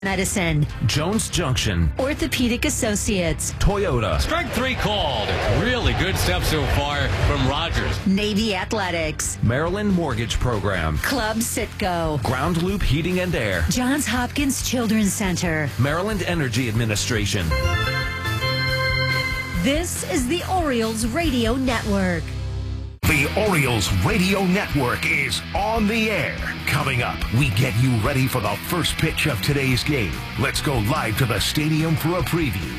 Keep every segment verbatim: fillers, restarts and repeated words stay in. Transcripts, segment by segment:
Medicine, Jones Junction, Orthopedic Associates, Toyota. Strike three called. Really good stuff so far from Rogers. Navy Athletics, Maryland Mortgage Program, Club Citgo, Ground Loop Heating and Air, Johns Hopkins Children's Center, Maryland Energy Administration. This is the Orioles Radio Network. The Orioles Radio Network is on the air. Coming up, we get you ready for the first pitch of today's game. Let's go live to the stadium for a preview.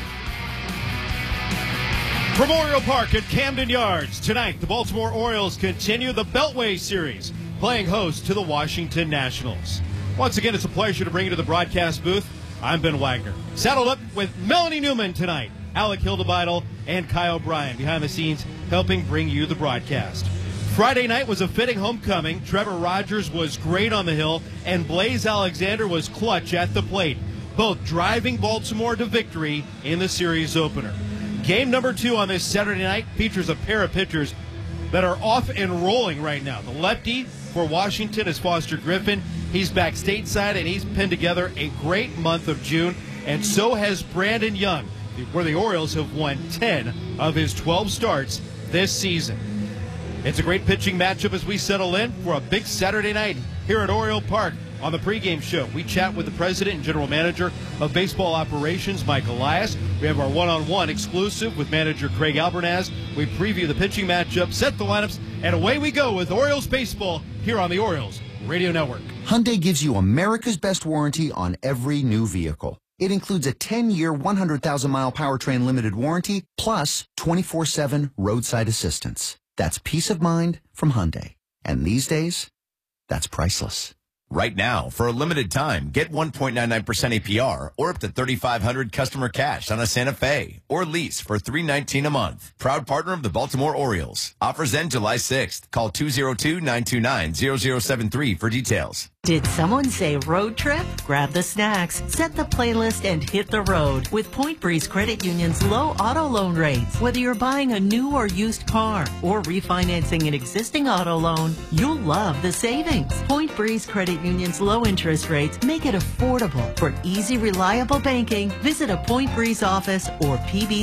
From Oriole Park at Camden Yards, tonight the Baltimore Orioles continue the Beltway Series, playing host to the Washington Nationals. Once again, it's a pleasure to bring you to the broadcast booth. I'm Ben Wagner. Saddled up with Melanie Newman tonight, Alec Hildebeidel, and Kyle Bryan behind the scenes helping bring you the broadcast. Friday night was a fitting homecoming. Trevor Rogers was great on the hill, and Blaze Alexander was clutch at the plate, both driving Baltimore to victory in the series opener. Game number two on this Saturday night features a pair of pitchers that are off and rolling right now. The lefty for Washington is Foster Griffin. He's back stateside, and he's pinned together a great month of June, and so has Brandon Young, where the Orioles have won ten of his twelve starts this season. It's a great pitching matchup as we settle in for a big Saturday night here at Oriole Park. On the pregame show, we chat with the president and general manager of baseball operations, Mike Elias. We have our one-on-one exclusive with manager Craig Albernaz. We preview the pitching matchup, set the lineups, and away we go with Orioles baseball here on the Orioles Radio Network. Hyundai gives you America's best warranty on every new vehicle. It includes a ten-year, one hundred thousand mile powertrain limited warranty, plus twenty-four seven roadside assistance. That's peace of mind from Hyundai. And these days, that's priceless. Right now, for a limited time, get one point nine nine percent A P R or up to thirty-five hundred dollars customer cash on a Santa Fe or lease for three hundred nineteen dollars a month. Proud partner of the Baltimore Orioles. Offers end July sixth. Call two oh two, nine two nine, zero zero seven three for details. Did someone say road trip? Grab the snacks, set the playlist, and hit the road with Point Breeze Credit Union's low auto loan rates. Whether you're buying a new or used car or refinancing an existing auto loan, you'll love the savings. Point Breeze Credit Union's low interest rates make it affordable. For easy, reliable banking, visit a Point Breeze office or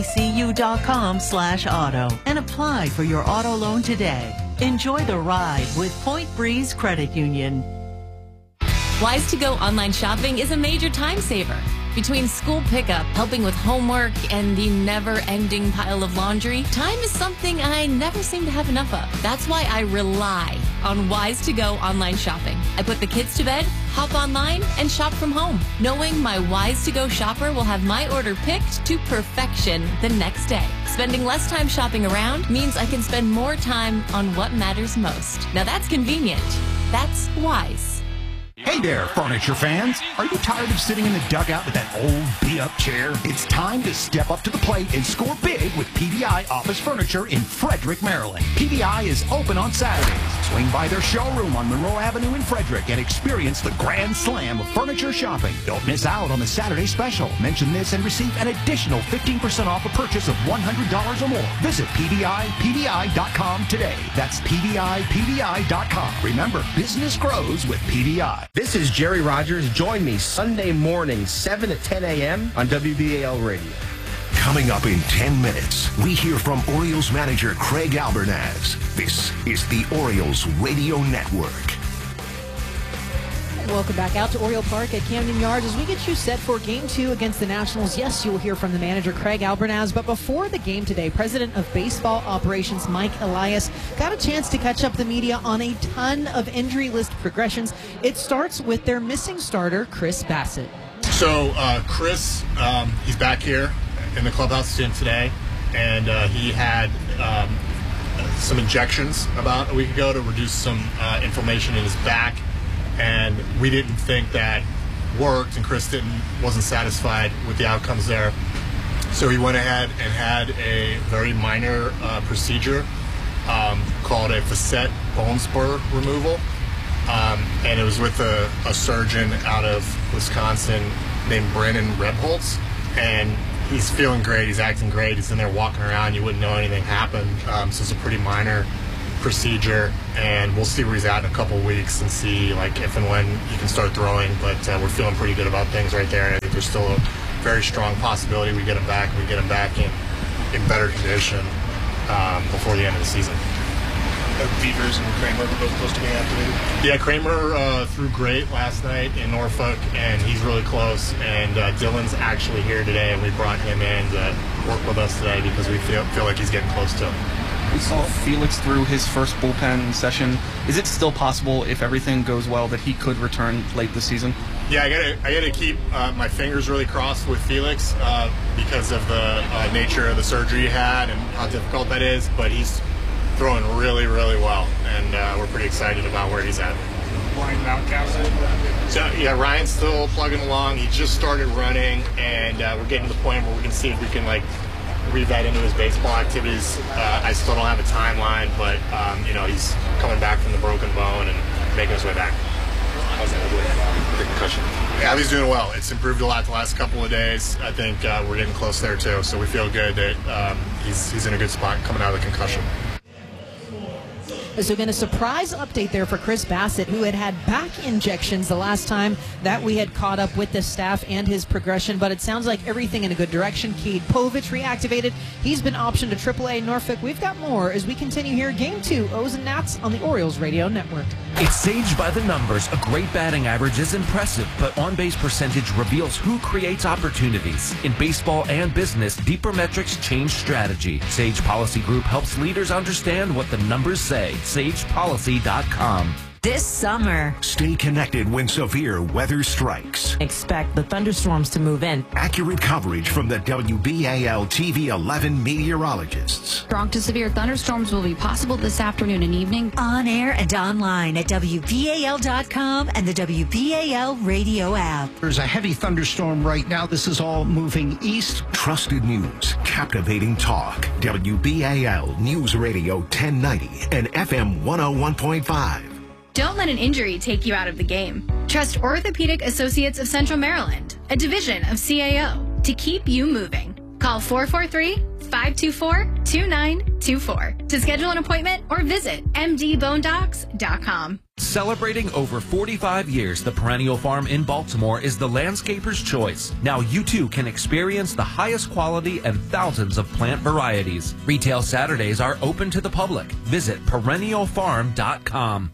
pbcu.com slash auto and apply for your auto loan today. Enjoy the ride with Point Breeze Credit Union. Wise to Go online shopping is a major time saver. Between school pickup, helping with homework, and the never-ending pile of laundry, time is something I never seem to have enough of. That's why I rely on Wise to Go online shopping. I put the kids to bed, hop online, and shop from home, knowing my Wise to Go shopper will have my order picked to perfection the next day. Spending less time shopping around means I can spend more time on what matters most. Now that's convenient. That's Wise. Hey there, furniture fans. Are you tired of sitting in the dugout with that old beat-up chair? It's time to step up to the plate and score big with P V I Office Furniture in Frederick, Maryland. P V I is open on Saturdays. Swing by their showroom on Monroe Avenue in Frederick and experience the grand slam of furniture shopping. Don't miss out on the Saturday special. Mention this and receive an additional fifteen percent off a purchase of one hundred dollars or more. Visit P V I P V I dot com today. That's P V I P V I dot com. Remember, business grows with P V I. This is Jerry Rogers. Join me Sunday morning, seven to ten a.m. on W B A L Radio. Coming up in ten minutes, we hear from Orioles manager Craig Albernaz. This is the Orioles Radio Network. Welcome back out to Oriole Park at Camden Yards as we get you set for Game two against the Nationals. Yes, you will hear from the manager, Craig Albernaz. But before the game today, President of Baseball Operations, Mike Elias, got a chance to catch up the media on a ton of injury list progressions. It starts with their missing starter, Chris Bassett. So, uh, Chris, um, he's back here in the clubhouse today, and uh, he had um, some injections about a week ago to reduce some uh, inflammation in his back. And we didn't think that worked, and Chris didn't wasn't satisfied with the outcomes there. So he went ahead and had a very minor uh, procedure um, called a facet bone spur removal. Um, and it was with a, a surgeon out of Wisconsin named Brandon Rebholz. And he's feeling great. He's acting great. He's in there walking around. You wouldn't know anything happened. Um, so it's a pretty minor procedure, and we'll see where he's at in a couple of weeks and see like if and when he can start throwing. But uh, we're feeling pretty good about things right there. I think there's still a very strong possibility we get him back. We get him back in in better condition um, before the end of the season. Beavers and Kramer were both close to being activated. Yeah, Kramer uh, threw great last night in Norfolk, and he's really close. And uh, Dylan's actually here today, and we brought him in to work with us today because we feel feel like he's getting close to him. We saw Felix through his first bullpen session. Is it still possible, if everything goes well, that he could return late this season? Yeah, I gotta I gotta keep uh, my fingers really crossed with Felix uh, because of the uh, nature of the surgery he had and how difficult that is. But he's throwing really, really well, and uh, we're pretty excited about where he's at. Ryan Mountcastle. So yeah, Ryan's still plugging along. He just started running, and uh, we're getting to the point where we can see if we can like read that into his baseball activities. Uh, I still don't have a timeline, but um, you know, he's coming back from the broken bone and making his way back. How's that with the concussion? Yeah, he's doing well. It's improved a lot the last couple of days. I think uh, we're getting close there too, so we feel good that um, he's he's in a good spot coming out of the concussion. So again, a surprise update there for Chris Bassitt, who had had back injections the last time that we had caught up with the staff and his progression, but it sounds like everything in a good direction. Cade Povich reactivated. He's been optioned to triple A Norfolk. We've got more as we continue here. Game two, O's and Nats on the Orioles Radio Network. It's Sage by the numbers. A great batting average is impressive, but on-base percentage reveals who creates opportunities. In baseball and business, deeper metrics change strategy. Sage Policy Group helps leaders understand what the numbers say. sage policy dot com. This summer, Stay connected when severe weather strikes. Expect the thunderstorms to move in. Accurate coverage from the W B A L T V eleven meteorologists. Strong to severe thunderstorms will be possible this afternoon and evening. On air and online at W B A L dot com and the W B A L radio app. There's a heavy thunderstorm right now. This is all moving east. Trusted news, captivating talk. W B A L News Radio ten ninety and F M one oh one point five. Don't let an injury take you out of the game. Trust Orthopedic Associates of Central Maryland, a division of C A O, to keep you moving. Call four four three, five two four, two nine two four to schedule an appointment or visit m d bone docs dot com. Celebrating over forty-five years, the Perennial Farm in Baltimore is the landscaper's choice. Now you too can experience the highest quality and thousands of plant varieties. Retail Saturdays are open to the public. Visit perennial farm dot com.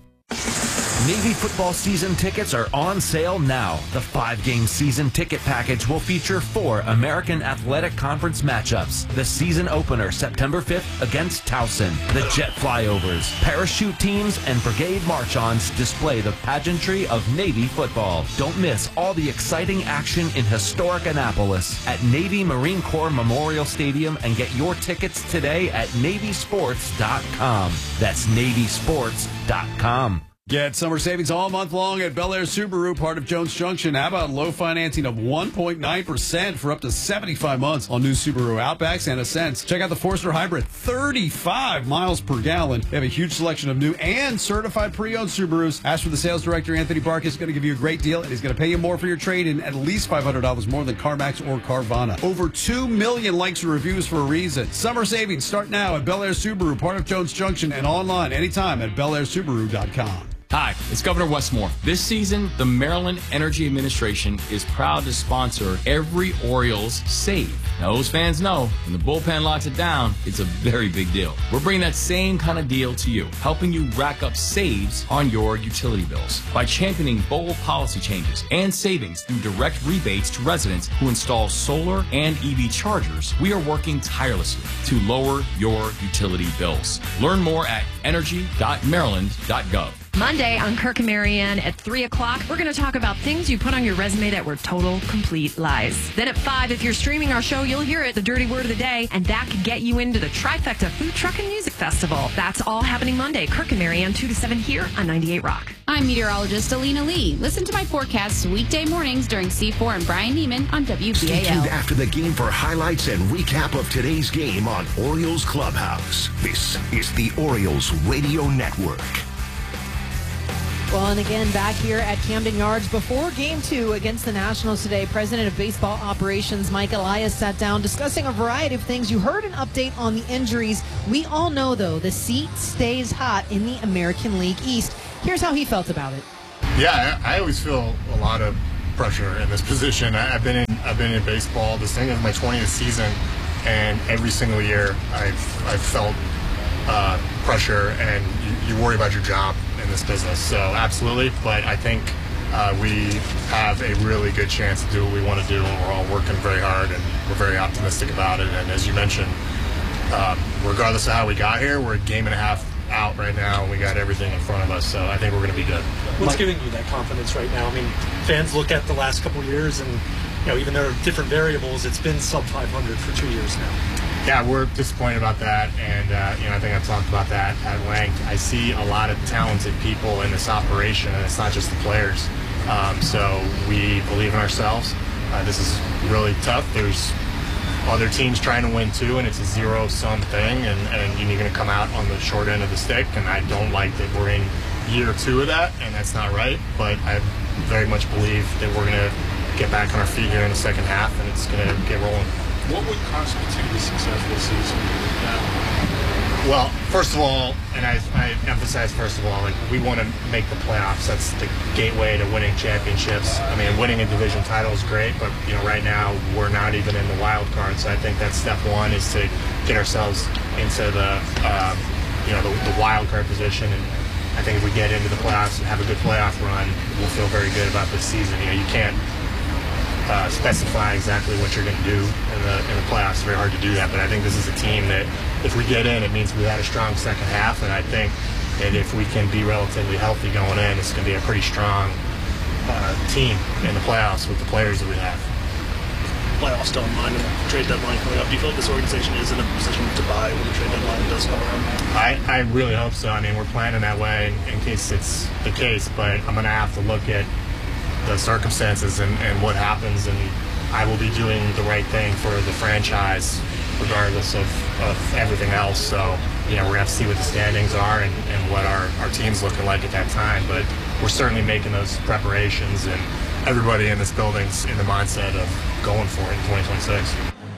Navy football season tickets are on sale now. The five-game season ticket package will feature four American Athletic Conference matchups. The season opener September fifth against Towson. The jet flyovers, parachute teams, and brigade march-ons display the pageantry of Navy football. Don't miss all the exciting action in historic Annapolis at Navy Marine Corps Memorial Stadium, and get your tickets today at navy sports dot com. That's navy sports dot com. Get summer savings all month long at Bel Air Subaru, part of Jones Junction. How about low financing of one point nine percent for up to seventy-five months on new Subaru Outbacks and Ascents? Check out the Forester Hybrid, thirty-five miles per gallon. They have a huge selection of new and certified pre-owned Subarus. Ask for the sales director, Anthony Barkus. He's going to give you a great deal, and he's going to pay you more for your trade-in, at least five hundred dollars more than CarMax or Carvana. Over two million likes and reviews for a reason. Summer savings start now at Bel Air Subaru, part of Jones Junction, and online anytime at bel air subaru dot com. Hi, it's Governor Westmore. This season, the Maryland Energy Administration is proud to sponsor every Orioles save. Now, those fans know when the bullpen locks it down, it's a very big deal. We're bringing that same kind of deal to you, helping you rack up saves on your utility bills by championing bold policy changes and savings through direct rebates to residents who install solar and E V chargers. We are working tirelessly to lower your utility bills. Learn more at energy dot maryland dot gov. Monday on Kirk and Marianne at three o'clock, we're going to talk about things you put on your resume that were total, complete lies. Then at five, if you're streaming our show, you'll hear it, the dirty word of the day, and that could get you into the Trifecta Food Truck and Music Festival. That's all happening Monday. Kirk and Marianne, two to seven here on ninety-eight Rock. I'm meteorologist Alina Lee. Listen to my forecasts weekday mornings during C four and Brian Neiman on W B A L. Stay tuned after the game for highlights and recap of today's game on Orioles Clubhouse. This is the Orioles Radio Network. Well, and again, back here at Camden Yards before game two against the Nationals today, President of Baseball Operations Mike Elias sat down discussing a variety of things. You heard an update on the injuries. We all know, though, the seat stays hot in the American League East. Here's how he felt about it. Yeah, I, I always feel a lot of pressure in this position. I, I've been in I've been in baseball. This thing is my twentieth season, and every single year I've I've felt uh, pressure, and you, you worry about your job in this business. So absolutely, but I think uh, we have a really good chance to do what we want to do, and we're all working very hard, and we're very optimistic about it. And as you mentioned, um, regardless of how we got here, we're a game and a half out right now, and we got everything in front of us, so I think we're going to be good. What's Mike, giving you that confidence right now? I mean, fans look at the last couple of years, and you know, even though there are different variables, it's been sub five hundred for two years now. Yeah, we're disappointed about that, and uh, you know, I think I've talked about that at length. I see a lot of talented people in this operation, and it's not just the players. Um, so we believe in ourselves. Uh, this is really tough. There's other teams trying to win too, and it's a zero-sum thing, and, and you're going to come out on the short end of the stick, and I don't like that we're in year two of that, and that's not right, but I very much believe that we're going to get back on our feet here in the second half, and it's going to get rolling. What would constitute a successful season? Well, first of all, and I, I emphasize first of all, like, we want to make the playoffs. That's the gateway to winning championships. I mean, winning a division title is great, but you know, right now we're not even in the wild card. So I think that's step one, is to get ourselves into the uh, you know the, the wild card position. And I think if we get into the playoffs and have a good playoff run, we'll feel very good about this season. You know, you can't Uh, specify exactly what you're going to do in the in the playoffs. It's very hard to do that, but I think this is a team that, if we get in, it means we had a strong second half, and I think that if we can be relatively healthy going in, it's going to be a pretty strong uh, team in the playoffs with the players that we have. Playoffs don't mind, and the trade deadline coming up. Do you feel like this organization is in a position to buy when the trade deadline does come around? I, I really hope so. I mean, we're planning that way in, in case it's the case, but I'm going to have to look at the circumstances and, and what happens, and I will be doing the right thing for the franchise regardless of, of everything else. So, you know, we're going to have to see what the standings are and, and what our, our team's looking like at that time, but we're certainly making those preparations, and everybody in this building's in the mindset of going for it in twenty twenty-six.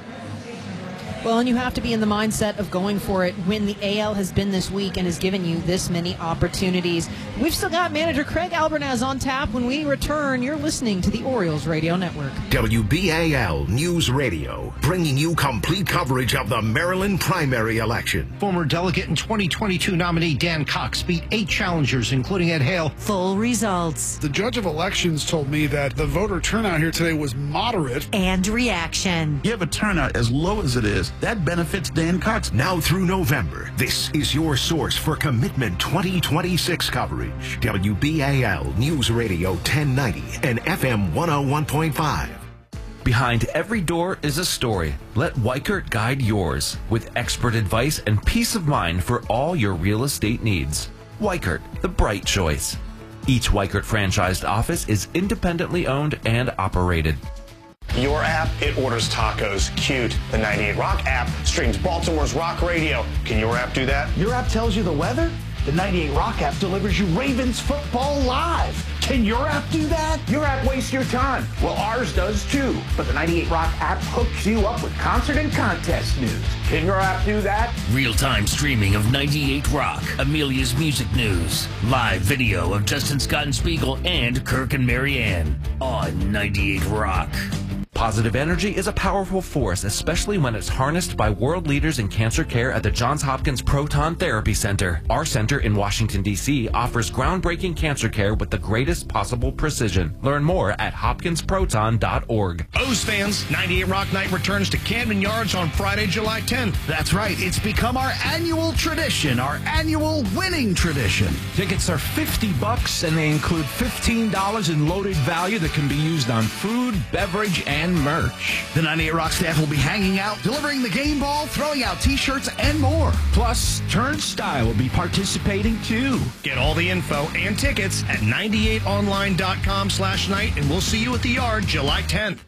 Well, and you have to be in the mindset of going for it when the A L has been this week and has given you this many opportunities. We've still got manager Craig Albernaz on tap. When we return, you're listening to the Orioles Radio Network. W B A L News Radio, bringing you complete coverage of the Maryland primary election. Former delegate and twenty twenty-two nominee Dan Cox beat eight challengers, including Ed Hale. Full results. The judge of elections told me that the voter turnout here today was moderate. And reaction. You have a turnout as low as it is. That benefits Dan Cox. Now through November, this is your source for Commitment twenty twenty-six coverage. W B A L News Radio ten ninety and F M one oh one point five. Behind every door is a story. Let Weichert guide yours with expert advice and peace of mind for all your real estate needs. Weichert, the bright choice. Each Weichert franchised office is independently owned and operated. Your app, it orders tacos. Cute. The ninety-eight Rock app streams Baltimore's rock radio. Can your app do that? Your app tells you the weather? The ninety-eight Rock app delivers you Ravens football live. Can your app do that? Your app wastes your time. Well, ours does too. But the ninety-eight Rock app hooks you up with concert and contest news. Can your app do that? Real-time streaming of ninety-eight Rock, Amelia's music news, live video of Justin Scott and Spiegel and Kirk and Marianne on ninety-eight Rock. Positive energy is a powerful force, especially when it's harnessed by world leaders in cancer care at the Johns Hopkins Proton Therapy Center. Our center in Washington, D C offers groundbreaking cancer care with the greatest possible precision. Learn more at hopkins proton dot org. O's fans, ninety-eight Rock Night returns to Camden Yards on Friday, July tenth. That's right. It's become our annual tradition, our annual winning tradition. Tickets are fifty bucks, and they include fifteen dollars in loaded value that can be used on food, beverage, and merch. The ninety-eight Rock staff will be hanging out, delivering the game ball, throwing out t-shirts, and more. Plus, Turnstile will be participating too. Get all the info and tickets at ninety-eight online dot com slash night, and we'll see you at the Yard July tenth.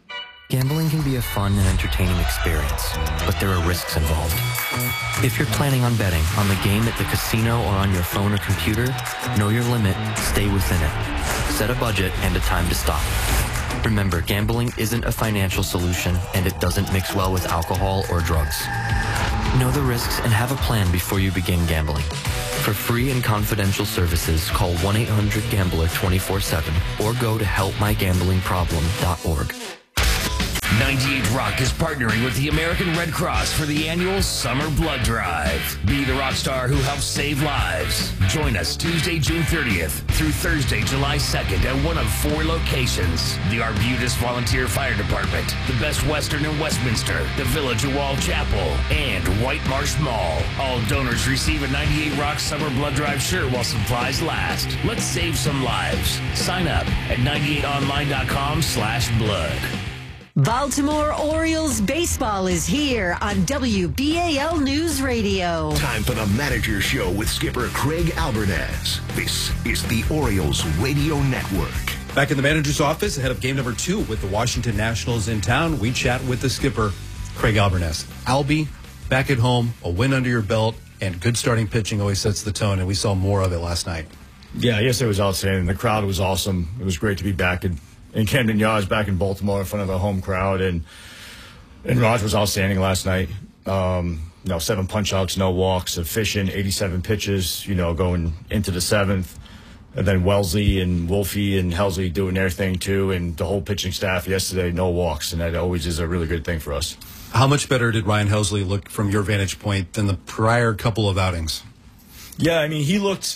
Gambling can be a fun and entertaining experience, but there are risks involved. If you're planning on betting on the game at the casino or on your phone or computer, know your limit, stay within it. Set a budget and a time to stop. Remember, gambling isn't a financial solution, and it doesn't mix well with alcohol or drugs. Know the risks and have a plan before you begin gambling. For free and confidential services, call one eight hundred gambler twenty-four seven or go to help my gambling problem dot org. ninety-eight Rock is partnering with the American Red Cross for the annual Summer Blood Drive. Be the rock star who helps save lives. Join us Tuesday, June thirtieth through Thursday, July second at one of four locations. The Arbutus Volunteer Fire Department, the Best Western in Westminster, the Village of Wall Chapel, and White Marsh Mall. All donors receive a ninety-eight Rock Summer Blood Drive shirt while supplies last. Let's save some lives. Sign up at ninety-eight online dot com slash blood. Baltimore Orioles baseball is here on W B A L News Radio. Time for the Manager Show with skipper Craig Albernaz. This is the Orioles Radio Network. Back in the manager's office ahead of game number two with the Washington Nationals in town, we chat with the skipper, Craig Albernaz. Albie, back at home, a win under your belt, and good starting pitching always sets the tone, and we saw more of it last night. Yeah, yesterday was outstanding. The crowd was awesome. It was great to be back in in Camden Yards, back in Baltimore in front of a home crowd, and and Raj was outstanding last night. Um, you know, seven punch-outs, no walks, efficient, eighty-seven pitches, you know, going into the seventh. And then Wellesley and Wolfie and Helsley doing their thing, too, and the whole pitching staff yesterday, no walks, and that always is a really good thing for us. How much better did Ryan Helsley look from your vantage point than the prior couple of outings? Yeah, I mean, he looked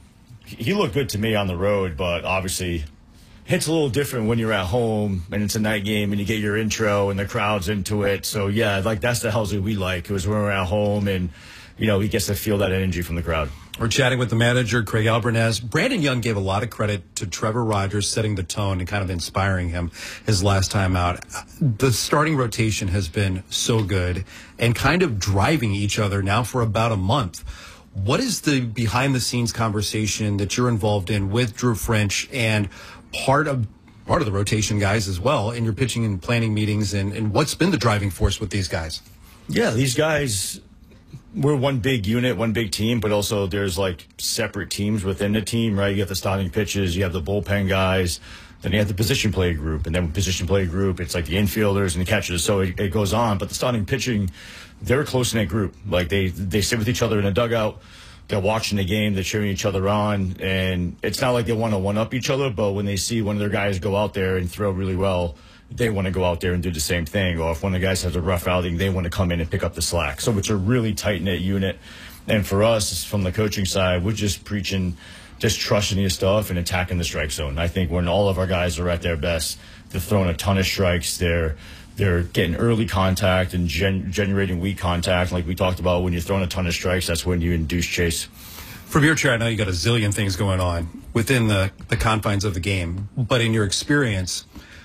he looked good to me on the road, but obviously hits a little different when you're at home and it's a night game and you get your intro and the crowd's into it. So, yeah, like that's the Helsley we like. It was when we're at home and, you know, he gets to feel that energy from the crowd. We're chatting with the manager, Craig Albernaz. Brandon Young gave a lot of credit to Trevor Rogers setting the tone and kind of inspiring him his last time out. The starting rotation has been so good and kind of driving each other now for about a month. What is the behind-the-scenes conversation that you're involved in with Drew French and part of part of the rotation guys as well in your pitching and planning meetings, and, and what's been the driving force with these guys? Yeah, these guys, we're one big unit, one big team, but also there's like separate teams within the team, right? You have the starting pitchers, you have the bullpen guys, then you have the position play group, and then position play group, it's like the infielders and the catchers, so it, it goes on. But the starting pitching, they're a close-knit group. Like they, they sit with each other in a dugout. They're watching the game, they're cheering each other on, and it's not like they want to one-up each other, but when they see one of their guys go out there and throw really well, they want to go out there and do the same thing. Or if one of the guys has a rough outing, they want to come in and pick up the slack. So it's a really tight-knit unit. And for us, from the coaching side, we're just preaching, just trusting your stuff and attacking the strike zone. I think when all of our guys are at their best, they're throwing a ton of strikes, they're They're getting early contact and gen generating weak contact. Like we talked about, when you're throwing a ton of strikes, that's when you induce chase. From your chair, I know you got a zillion things going on within the, the confines of the game. But in your experience,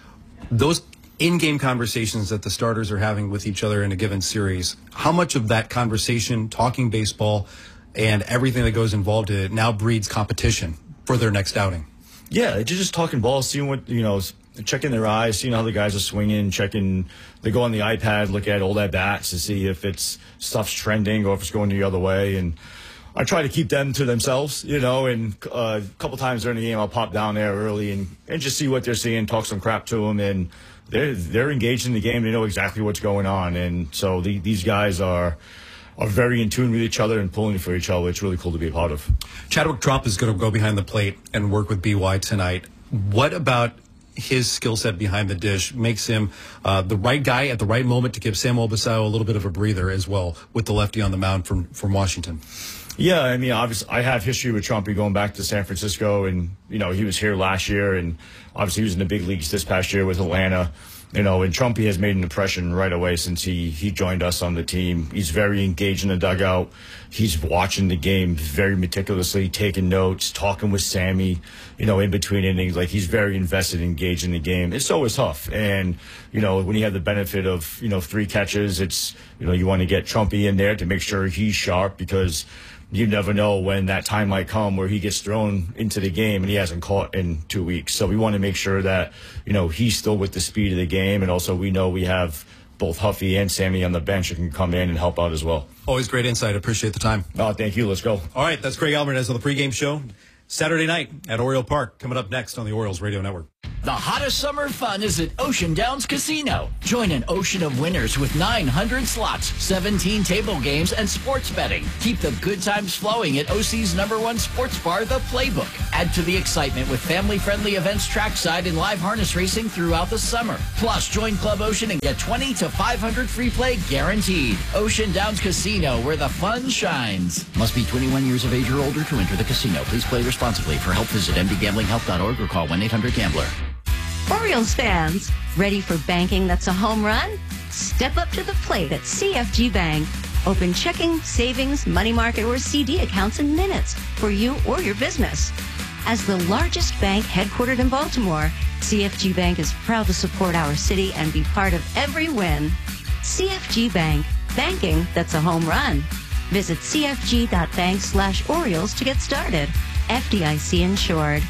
those in-game conversations that the starters are having with each other in a given series, how much of that conversation, talking baseball, and everything that goes involved in it now breeds competition for their next outing? Yeah, they're just talking ball, seeing what, you know, checking their eyes, seeing how the guys are swinging, checking. They go on the iPad, look at all their bats to see if it's stuff's trending or if it's going the other way. And I try to keep them to themselves, you know, and uh, a couple times during the game I'll pop down there early and, and just see what they're seeing, talk some crap to them. And they're, they're engaged in the game. They know exactly what's going on. And so the, these guys are are very in tune with each other and pulling for each other. It's really cool to be a part of. Chadwick Trump is going to go behind the plate and work with B Y tonight. What about his skill set behind the dish makes him uh, the right guy at the right moment to give Samuel Basallo a little bit of a breather as well, with the lefty on the mound from, from Washington? Yeah, I mean, obviously, I have history with Trumpy going back to San Francisco, and, you know, he was here last year, and obviously he was in the big leagues this past year with Atlanta. You know, and Trumpy has made an impression right away since he, he joined us on the team. He's very engaged in the dugout. He's watching the game very meticulously, taking notes, talking with Sammy, you know, in between innings. Like, he's very invested, engaged in the game. It's always tough. And, you know, when you have the benefit of, you know, three catches, it's, you know, you want to get Trumpy in there to make sure he's sharp, because you never know when that time might come where he gets thrown into the game and he hasn't caught in two weeks. So we want to make sure that, you know, he's still with the speed of the game. And also we know we have both Huffy and Sammy on the bench who can come in and help out as well. Always great insight. Appreciate the time. Oh, thank you. Let's go. All right, that's Craig Alvarez on the pregame show. Saturday night at Oriole Park, coming up next on the Orioles Radio Network. The hottest summer fun is at Ocean Downs Casino. Join an ocean of winners with nine hundred slots, seventeen table games, and sports betting. Keep the good times flowing at O C's number one sports bar, The Playbook. Add to the excitement with family-friendly events trackside and live harness racing throughout the summer. Plus, join Club Ocean and get twenty to five hundred free play guaranteed. Ocean Downs Casino, where the fun shines. Must be twenty-one years of age or older to enter the casino. Please play responsibly. For help, visit m d gambling help dot org or call one eight hundred gambler. Orioles fans, ready for banking that's a home run? Step up to the plate at C F G Bank. Open checking, savings, money market, or C D accounts in minutes for you or your business. As the largest bank headquartered in Baltimore, C F G Bank is proud to support our city and be part of every win. C F G Bank, banking that's a home run. Visit c f g dot bank slash Orioles to get started. F D I C insured.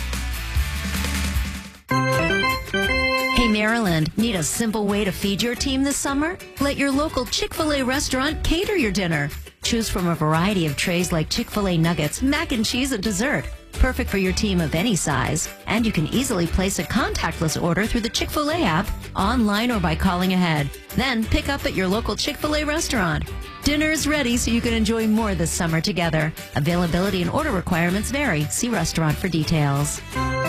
Hey, Maryland, need a simple way to feed your team this summer? Let your local Chick-fil-A restaurant cater your dinner. Choose from a variety of trays like Chick-fil-A nuggets, mac and cheese, and dessert. Perfect for your team of any size. And you can easily place a contactless order through the Chick-fil-A app, online or by calling ahead. Then pick up at your local Chick-fil-A restaurant. Dinner is ready so you can enjoy more this summer together. Availability and order requirements vary. See restaurant for details.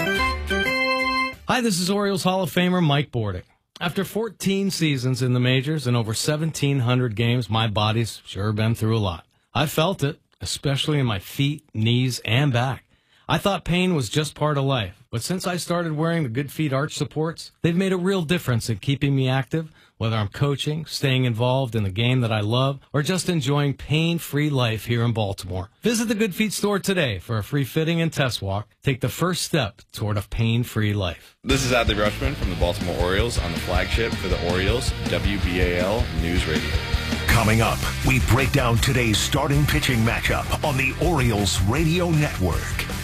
Hi, this is Orioles Hall of Famer Mike Bordick. After fourteen seasons in the majors and over seventeen hundred games, my body's sure been through a lot. I felt it, especially in my feet, knees, and back. I thought pain was just part of life, but since I started wearing the Good Feet arch supports, they've made a real difference in keeping me active, whether I'm coaching, staying involved in the game that I love, or just enjoying pain-free life here in Baltimore. Visit the Good Feet store today for a free fitting and test walk. Take the first step toward a pain-free life. This is Adley Rushman from the Baltimore Orioles on the flagship for the Orioles, W B A L News Radio. Coming up, we break down today's starting pitching matchup on the Orioles Radio Network.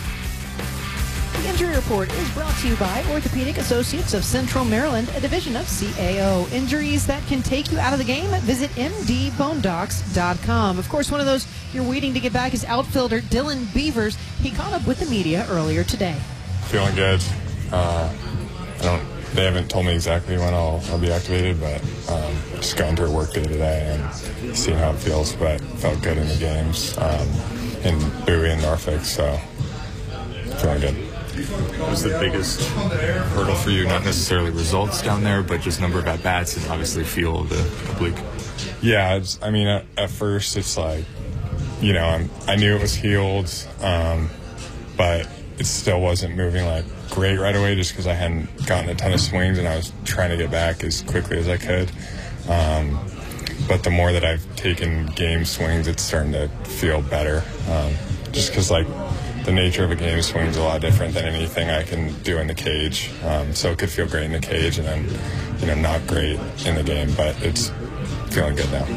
The injury report is brought to you by Orthopedic Associates of Central Maryland, a division of C A O. Injuries that can take you out of the game? Visit m d bone docs dot com. Of course, one of those you're waiting to get back is outfielder Dylan Beavers. He caught up with the media earlier today. Feeling good. Uh, I don't. They haven't told me exactly when I'll, I'll be activated, but um, just going through a work day today and seeing how it feels. But felt good in the games um, in Bowie and Norfolk, so feeling good. What was the biggest hurdle for you? Not necessarily results down there, but just number of at-bats and obviously feel of the oblique. Yeah, it's, I mean, at, at first it's like, you know, I'm, I knew it was healed, um, but it still wasn't moving like great right away just because I hadn't gotten a ton of swings and I was trying to get back as quickly as I could. Um, but the more that I've taken game swings, it's starting to feel better. Um, just because, like, the nature of a game swing is a lot different than anything I can do in the cage. Um, so it could feel great in the cage and then, you know, not great in the game, but it's feeling good now.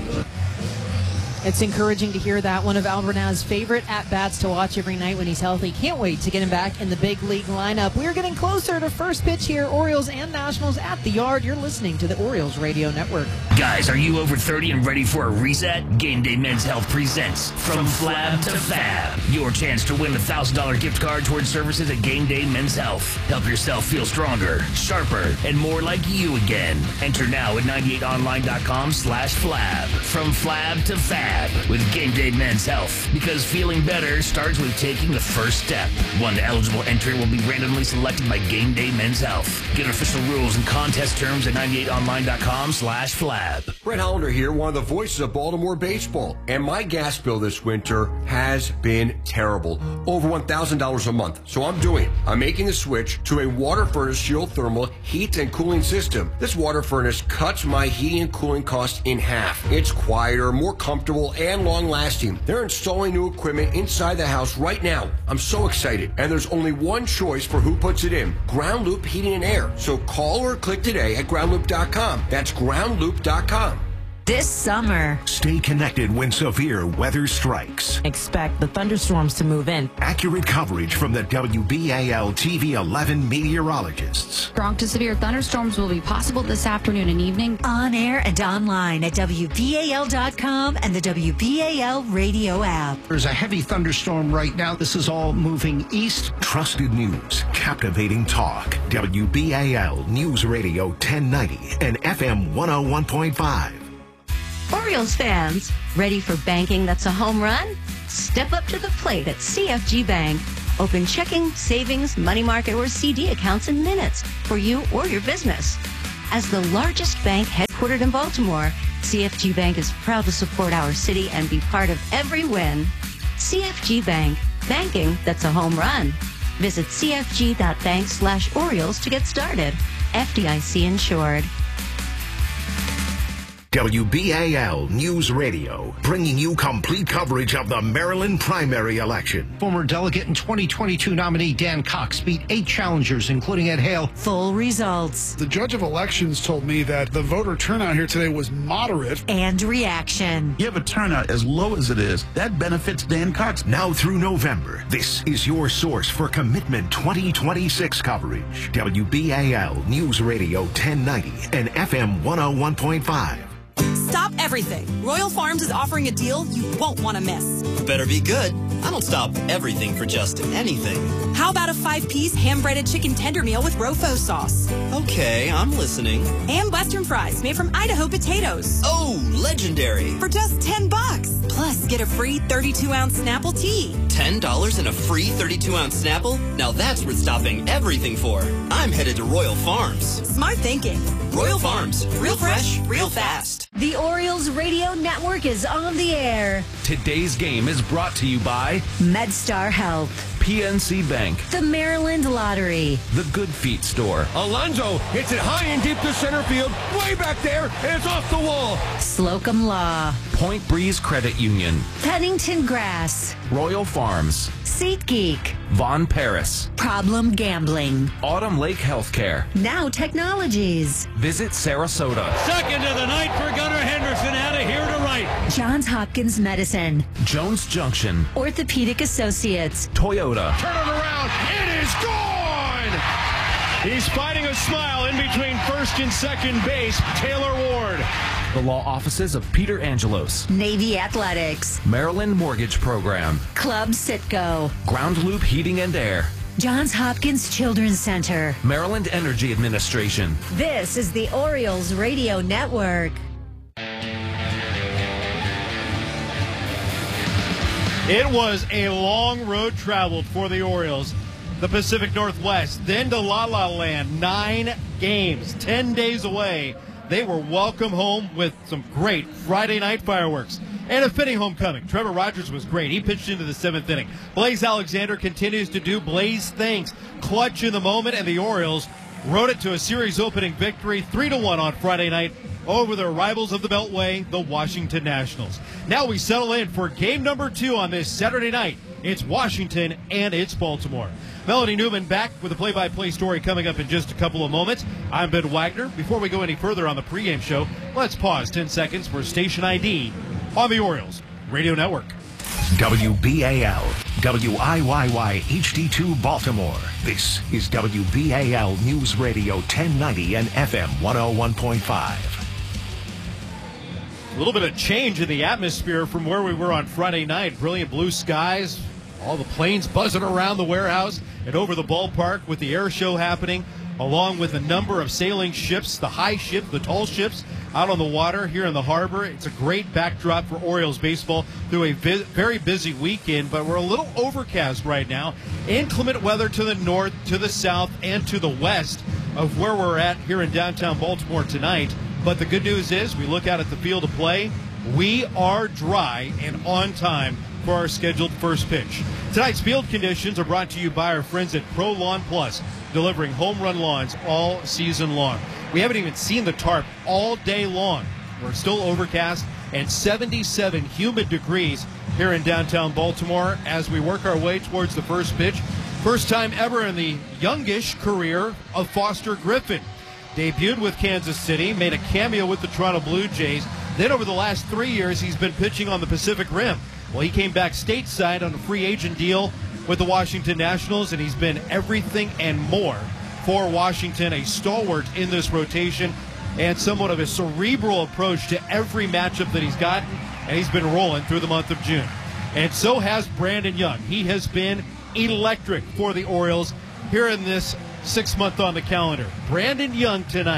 It's encouraging to hear that. One of Albernaz's favorite at-bats to watch every night when he's healthy. Can't wait to get him back in the big league lineup. We're getting closer to first pitch here. Orioles and Nationals at the Yard. You're listening to the Orioles Radio Network. Guys, are you over thirty and ready for a reset? Game Day Men's Health presents From Flab to Fab. Your chance to win a one thousand dollars gift card towards services at Game Day Men's Health. Help yourself feel stronger, sharper, and more like you again. Enter now at ninety-eight online dot com slash flab. From Flab to Fab with Game Day Men's Health. Because feeling better starts with taking the first step. One eligible entrant will be randomly selected by Game Day Men's Health. Get official rules and contest terms at ninety-eight online dot com slash flab. Brett Hollander here, one of the voices of Baltimore baseball. And my gas bill this winter has been terrible. Over one thousand dollars a month. So I'm doing it. I'm making the switch to a water furnace geothermal heat and cooling system. This water furnace cuts my heating and cooling costs in half. It's quieter, more comfortable, and long-lasting. They're installing new equipment inside the house right now. I'm so excited. And there's only one choice for who puts it in. Ground Loop Heating and Air. So call or click today at ground loop dot com. That's ground loop dot com. this summer. Stay connected when severe weather strikes. Expect the thunderstorms to move in. Accurate coverage from the W B A L T V eleven meteorologists. Strong to severe thunderstorms will be possible this afternoon and evening. On air and online at W B A L dot com and the W B A L radio app. There's a heavy thunderstorm right now. This is all moving east. Trusted news, captivating talk. W B A L News Radio ten ninety and F M one oh one point five. Orioles fans, ready for banking that's a home run? Step up to the plate at C F G Bank. Open checking, savings, money market, or C D accounts in minutes for you or your business. As the largest bank headquartered in Baltimore, C F G Bank is proud to support our city and be part of every win. C F G Bank, banking that's a home run. Visit C F G dot bank slash Orioles to get started. F D I C insured. W B A L News Radio, bringing you complete coverage of the Maryland primary election. Former delegate and twenty twenty-two nominee Dan Cox beat eight challengers, including Ed Hale. Full results. The judge of elections told me that the voter turnout here today was moderate. And reaction. You have a turnout as low as it is. That benefits Dan Cox. Now through November, this is your source for Commitment twenty twenty-six coverage. W B A L News Radio ten ninety and F M one oh one point five. Stop everything. Royal Farms is offering a deal you won't want to miss. Better be good. I don't stop everything for just anything. How about a five-piece ham-breaded chicken tender meal with Rofo sauce? Okay, I'm listening. And Western fries made from Idaho potatoes. Oh, legendary. For just ten bucks. Plus, get a free thirty-two ounce Snapple tea. ten dollars and a free thirty-two ounce Snapple? Now that's worth stopping everything for. I'm headed to Royal Farms. Smart thinking. Royal Farms. Real fresh, real fast. The Orioles Radio Network is on the air. Today's game is brought to you by MedStar Health, P N C Bank, the Maryland Lottery, the Good Feet Store, Alonso hits it high and deep to center field, way back there, and it's off the wall. Slocum Law, Point Breeze Credit Union, Pennington Grass, Royal Farms, SeatGeek, Von Paris, Problem Gambling, Autumn Lake Healthcare, Now Technologies, Visit Sarasota, second of the night for Gunnar Henderson out of here to right, Johns Hopkins Medicine, Jones Junction, Orthopedic Associates, Toyota. Turn it around, it is gone! He's fighting a smile in between first and second base, Taylor Ward. The law offices of Peter Angelos, Navy Athletics, Maryland Mortgage Program, Club Citgo, Ground Loop Heating and Air, Johns Hopkins Children's Center, Maryland Energy Administration. This is the Orioles Radio Network. It was a long road traveled for the Orioles. The Pacific Northwest, then to La La Land, nine games, ten days away. They were welcome home with some great Friday night fireworks and a fitting homecoming. Trevor Rogers was great. He pitched into the seventh inning. Blaze Alexander continues to do Blaze things. Clutch in the moment, and the Orioles rode it to a series opening victory, three to one on Friday night over their rivals of the Beltway, the Washington Nationals. Now we settle in for game number two on this Saturday night. It's Washington and it's Baltimore. Melanie Newman back with a play-by-play story coming up in just a couple of moments. I'm Ben Wagner. Before we go any further on the pregame show, let's pause ten seconds for station I D on the Orioles Radio Network. W B A L, W I Y Y H D two Baltimore. This is W B A L News Radio ten ninety and F M one oh one point five. A little bit of change in the atmosphere from where we were on Friday night. Brilliant blue skies, all the planes buzzing around the warehouse and over the ballpark with the air show happening, along with a number of sailing ships, the high ships, the tall ships out on the water here in the harbor. It's a great backdrop for Orioles baseball through a vi- very busy weekend, but we're a little overcast right now. Inclement weather to the north, to the south, and to the west of where we're at here in downtown Baltimore tonight. But the good news is we look out at the field of play. We are dry and on time for our scheduled first pitch. Tonight's field conditions are brought to you by our friends at Pro Lawn Plus, delivering home run lawns all season long. We haven't even seen the tarp all day long. We're still overcast and seventy-seven humid degrees here in downtown Baltimore as we work our way towards the first pitch. First time ever in the youngish career of Foster Griffin. Debuted with Kansas City, made a cameo with the Toronto Blue Jays, Then over the last three years, he's been pitching on the Pacific Rim. Well, he came back stateside on a free agent deal with the Washington Nationals, and he's been everything and more for Washington, a stalwart in this rotation, and somewhat of a cerebral approach to every matchup that he's gotten, and he's been rolling through the month of June. And so has Brandon Young. He has been electric for the Orioles here in this six month on the calendar. Brandon Young tonight.